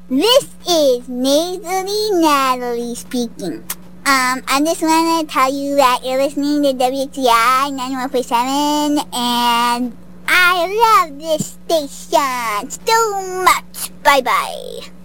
This is Nasally Natalie speaking. I just want to tell you that you're listening to WTI 91.7, and I love this station so much. Bye-bye.